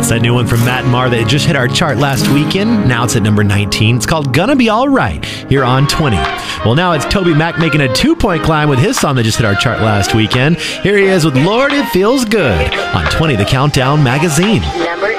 that new one from Matt and Mar that just hit our chart last weekend. Now it's at number 19. It's called Gonna Be Alright here on 20. Well, now it's Toby Mac making a 2-point climb with his song that just hit our chart last weekend. Here he is with Lord It Feels Good on 20, the Countdown Magazine. Number